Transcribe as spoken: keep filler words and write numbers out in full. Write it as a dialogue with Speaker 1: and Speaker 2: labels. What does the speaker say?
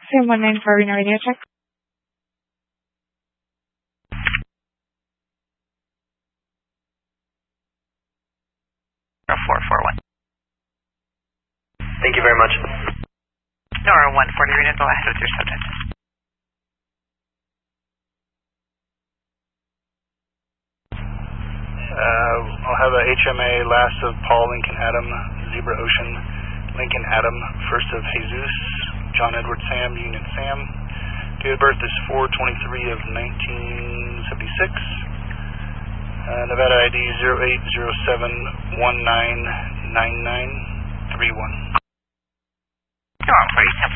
Speaker 1: Sam one nine four Reno radio check.
Speaker 2: four four one.
Speaker 3: Thank you very much.
Speaker 2: Nora one forty Reno, go ahead with your subject.
Speaker 4: Uh, I'll have a H M A last of Paul Lincoln Adam, Zebra Ocean, Lincoln Adam, first of Jesus, John Edward Sam, Union Sam. Date of birth is four twenty-three of nineteen seventy-six. Uh, Nevada I D zero eight zero seven one nine nine nine three one.
Speaker 2: Go on, please.